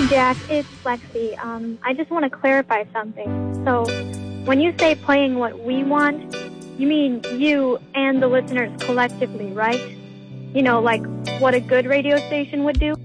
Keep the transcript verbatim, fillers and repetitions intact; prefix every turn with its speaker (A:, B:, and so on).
A: Jack, it's Lexi. Um, I just want to clarify something. So, when you say playing what we want, you mean you and the listeners collectively, right? You know, like what a good radio station would do?